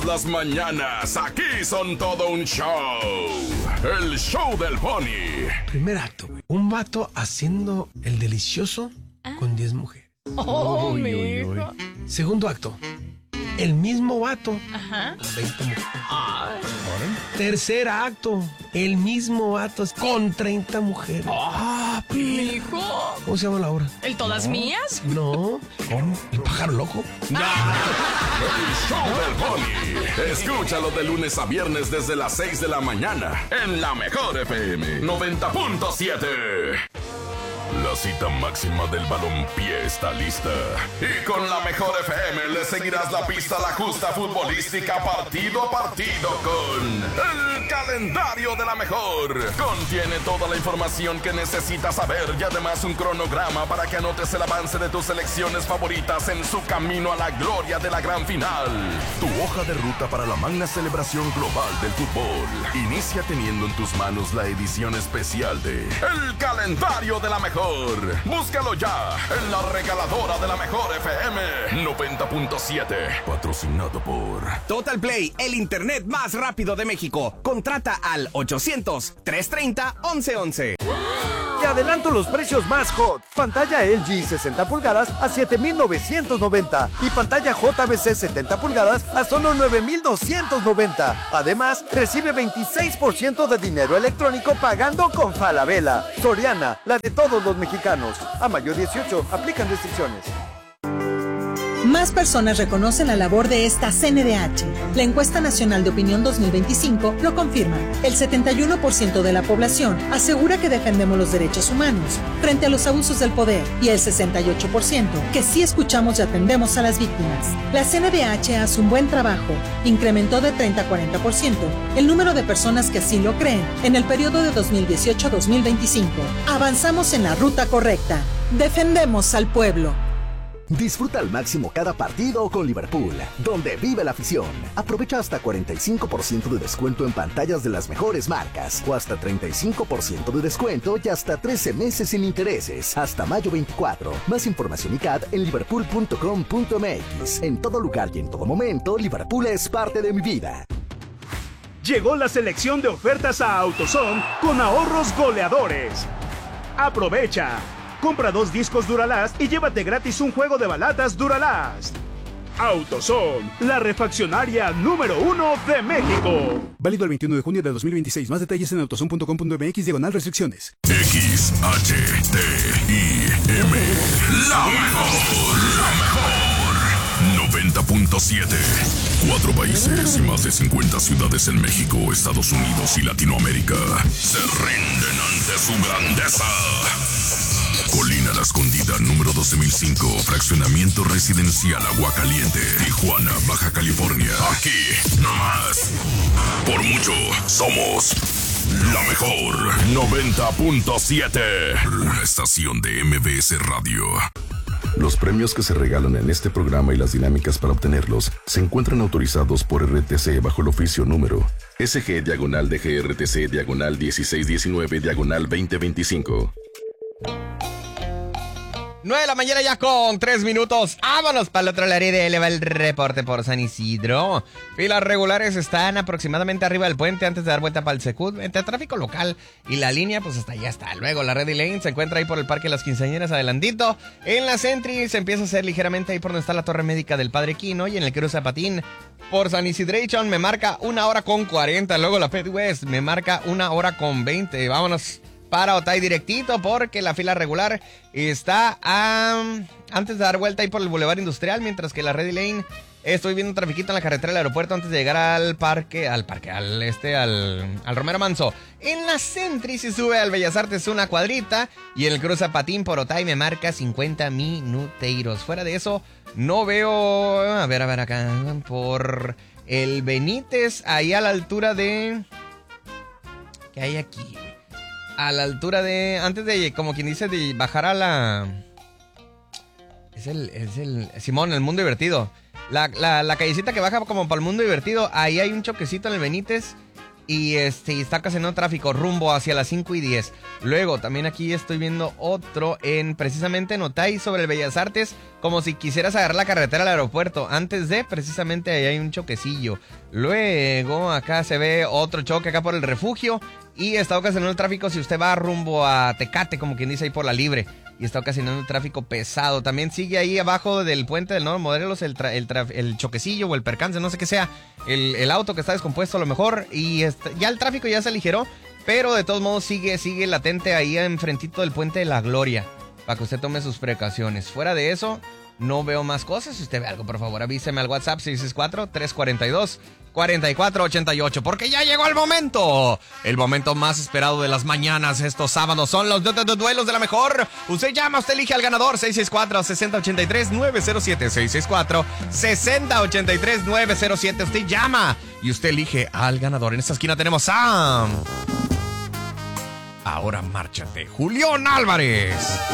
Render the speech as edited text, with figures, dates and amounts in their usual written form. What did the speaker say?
las mañanas, aquí son todo un show. El show del Pony. Primer acto, güey. Un vato haciendo el delicioso con 10 mujeres. Uy. Segundo acto, el mismo vato Ajá. con 20 mujeres. Tercer acto, el mismo vato con 30 mujeres. Hijo. ¿Cómo se llama la obra? ¿El todas mías? No, ¿cómo? ¿El pájaro loco? El show del Pony. Escúchalo de lunes a viernes desde las 6 de la mañana en La Mejor FM 90.7. La cita máxima del balompié está lista. Y con La Mejor FM le seguirás la pista a la justa futbolística partido a partido con el calendario de La Mejor. Contiene toda la información que necesitas saber y además un cronograma para que anotes el avance de tus selecciones favoritas en su camino a la gloria de la gran final. Tu hoja de ruta para la magna celebración global del fútbol. Inicia teniendo en tus manos la edición especial de El Calendario de La Mejor. Búscalo ya en la regaladora de La Mejor FM 90.7. Patrocinado por Total Play, el internet más rápido de México. Contrata al 800-330-1111. Te adelanto los precios más hot. Pantalla LG 60 pulgadas a 7,990 y pantalla JBC 70 pulgadas a solo 9,290. Además, recibe 26% de dinero electrónico pagando con Falabella. Soriana, la de todos los mexicanos. A mayo 18, aplican restricciones. Más personas reconocen la labor de esta CNDH. La encuesta nacional de opinión 2025 lo confirma. El 71% de la población asegura que defendemos los derechos humanos frente a los abusos del poder y el 68% que sí escuchamos y atendemos a las víctimas. La CNDH hace un buen trabajo. Incrementó de 30 a 40% el número de personas que así lo creen en el periodo de 2018 a 2025. Avanzamos en la ruta correcta. Defendemos al pueblo. Disfruta al máximo cada partido con Liverpool, donde vive la afición. Aprovecha hasta 45% de descuento en pantallas de las mejores marcas, o hasta 35% de descuento y hasta 13 meses sin intereses, hasta mayo 24. Más información y CAD en liverpool.com.mx. En todo lugar y en todo momento, Liverpool es parte de mi vida. Llegó la selección de ofertas a AutoZone con ahorros goleadores. Aprovecha. Compra 2 discos Duralast y llévate gratis un juego de balatas Duralast. AutoZone, la refaccionaria número 1 de México. Válido el 21 de junio de 2026. Más detalles en autozone.com.mx/restricciones. XHTIM. La mejor 90.7. 4 países y más de 50 ciudades en México, Estados Unidos y Latinoamérica se rinden ante su grandeza. Colina La Escondida, número 12,005, fraccionamiento residencial Aguacaliente, Tijuana, Baja California. Aquí, nomás. Por mucho, somos la mejor 90.7. Una estación de MBS Radio. Los premios que se regalan en este programa y las dinámicas para obtenerlos se encuentran autorizados por RTC bajo el oficio número SG-DGRTC/1619/2025. 9 de la mañana ya con 3 minutos. Vámonos para el otro lado de eleva el reporte por San Isidro. Filas regulares están aproximadamente arriba del puente antes de dar vuelta para el Secut. Entre tráfico local y la línea, pues hasta allá está. Luego la Ready Lane se encuentra ahí por el Parque Las Quinceañeras adelantito. En la Sentry se empieza a hacer ligeramente ahí por donde está la Torre Médica del Padre Quino. Y en el Cruce Zapatín por San Isidration me marca 1 hora con 40. Luego la Pet West me marca 1 hora con 20. Vámonos para Otay directito porque la fila regular está antes de dar vuelta ahí por el Boulevard Industrial, mientras que la Ready Lane estoy viendo un trafiquito en la carretera del aeropuerto antes de llegar al Romero Manso. En la Sentry si sube al Bellas Artes una cuadrita y el Cruz Zapatín por Otay me marca 50 minuteiros. Fuera de eso no veo, a ver acá por el Benítez ahí a la altura de ¿qué hay aquí? A la altura de... Antes de, como quien dice, de bajar a la... Es el Simón, el Mundo Divertido. La callecita que baja como para el Mundo Divertido. Ahí hay un choquecito en el Benítez. Y está ocasionando tráfico rumbo hacia las 5:10. Luego, también aquí estoy viendo otro precisamente en Otay sobre el Bellas Artes, como si quisieras agarrar la carretera al aeropuerto. Antes de, precisamente, ahí hay un choquecillo. Luego, acá se ve otro choque acá por el Refugio. Y está ocasionando el tráfico si usted va rumbo a Tecate, como quien dice, ahí por la Libre. Y está ocasionando tráfico pesado. También sigue ahí abajo del puente del Nuevo Morelos el choquecillo o el percance, no sé qué sea. El auto que está descompuesto a lo mejor. Y ya el tráfico ya se aligeró, pero de todos modos sigue latente ahí enfrentito del Puente de la Gloria. Para que usted tome sus precauciones. Fuera de eso, no veo más cosas. Si usted ve algo, por favor, avíseme al WhatsApp 664-342-4488. Porque ya llegó el momento. El momento más esperado de las mañanas estos sábados. Son los duelos de la mejor. Usted llama, usted elige al ganador. 664-6083-907. 664-6083-907. Usted llama y usted elige al ganador. En esta esquina tenemos a... Ahora márchate, Julián Álvarez.